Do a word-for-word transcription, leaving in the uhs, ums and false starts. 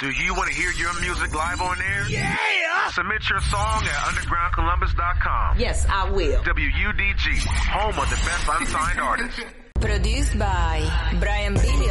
Do you want to hear your music live on air? Yeah! Submit your song at underground columbus dot com. Yes, I will. W U D G, home of the best unsigned artists. Produced by Brian B.